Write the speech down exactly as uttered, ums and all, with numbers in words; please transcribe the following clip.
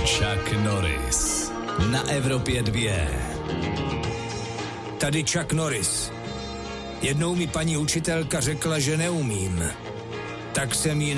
Chuck Norris na Evropě dvě. Tady Chuck Norris. Jednou mi paní učitelka řekla, že neumím. Tak jsem ji